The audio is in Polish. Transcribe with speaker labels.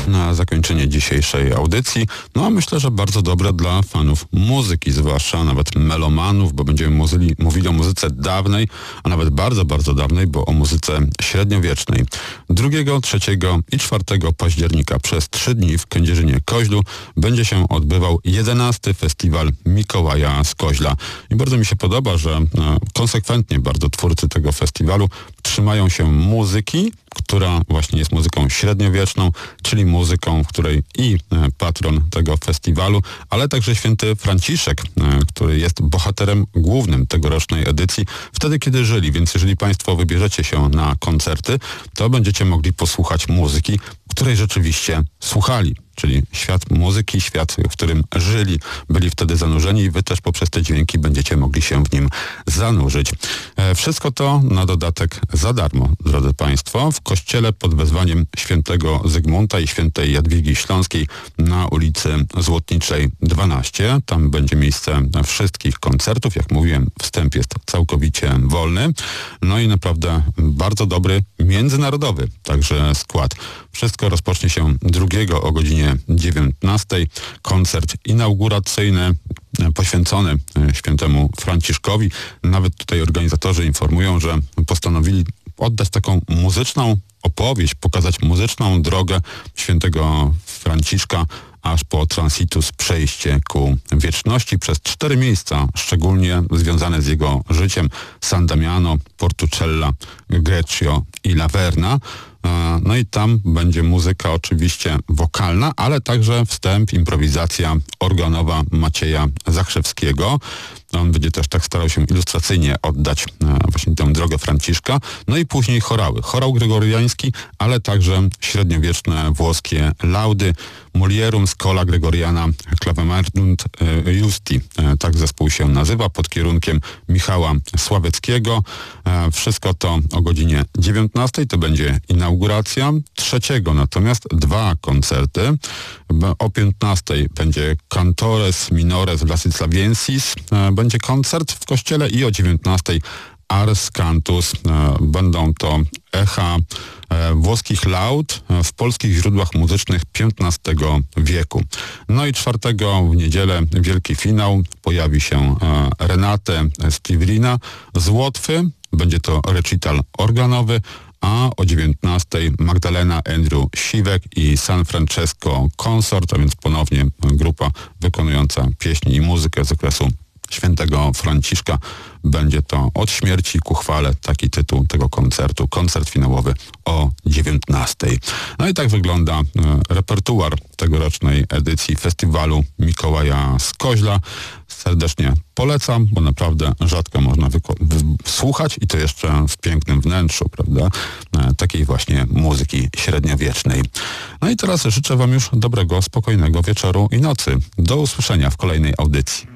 Speaker 1: na zakończenie dzisiejszej audycji. No a myślę, że bardzo dobre dla fanów muzyki, zwłaszcza nawet melomanów, bo będziemy mówili o muzyce dawnej, a nawet bardzo, bardzo dawnej, bo o muzyce średniowiecznej. 2, 3 i 4 października przez 3 dni w Kędzierzynie-Koźlu będzie się odbywał 11. Festiwal Mikołaja z Koźla. I bardzo mi się podoba, że konsekwentnie bardzo twórcy tego festiwalu trzymają się muzyki, która właśnie jest muzyką średniowieczną, czyli muzyką, w której i patron tego festiwalu, ale także święty Franciszek, który jest bohaterem głównym tegorocznej edycji, wtedy kiedy żyli. Więc jeżeli Państwo wybierzecie się na koncerty, to będziecie mogli posłuchać muzyki, której rzeczywiście słuchali. Czyli świat muzyki, świat, w którym żyli, byli wtedy zanurzeni i wy też poprzez te dźwięki będziecie mogli się w nim zanurzyć. Wszystko to na dodatek za darmo, drodzy Państwo, w kościele pod wezwaniem świętego Zygmunta i świętej Jadwigi Śląskiej na ulicy Złotniczej 12. Tam będzie miejsce wszystkich koncertów. Jak mówiłem, wstęp jest całkowicie wolny. No i naprawdę bardzo dobry, międzynarodowy także skład. Wszystko rozpocznie się 2 o godzinie 19. Koncert inauguracyjny poświęcony świętemu Franciszkowi. Nawet tutaj organizatorzy informują, że postanowili oddać taką muzyczną opowieść, pokazać muzyczną drogę świętego Franciszka aż po Transitus, przejście ku wieczności przez 4 miejsca, szczególnie związane z jego życiem: San Damiano, Portucella, Greccio i Laverna. No i tam będzie muzyka oczywiście wokalna, ale także wstęp, improwizacja organowa Macieja Zachrzewskiego. On będzie też tak starał się ilustracyjnie oddać właśnie tę drogę Franciszka. No i później chorały. Chorał gregoriański, ale także średniowieczne włoskie laudy. Mulierum Schola Gregoriana Clavemardunt Justi. Tak zespół się nazywa, pod kierunkiem Michała Sławeckiego. Wszystko to o godzinie 19. To będzie inauguracja. 3 natomiast 2 koncerty. O 15 będzie Cantores Minores Vlasislaviensis. Będzie koncert w kościele i o 19 Ars Cantus. Będą to echa włoskich laud w polskich źródłach muzycznych XV wieku. No i 4 w niedzielę wielki finał. Pojawi się Renate Stivrina z Łotwy. Będzie to recital organowy. A o 19 Magdalena Andrew Siwek i San Francesco Consort, a więc ponownie grupa wykonująca pieśni i muzykę z okresu świętego Franciszka. Będzie to Od śmierci ku chwale, taki tytuł tego koncertu. Koncert finałowy o 19. No i tak wygląda repertuar tegorocznej edycji Festiwalu Mikołaja z Koźla. Serdecznie polecam, bo naprawdę rzadko można słuchać i to jeszcze w pięknym wnętrzu, prawda? Takiej właśnie muzyki średniowiecznej. No i teraz życzę Wam już dobrego, spokojnego wieczoru i nocy. Do usłyszenia w kolejnej audycji.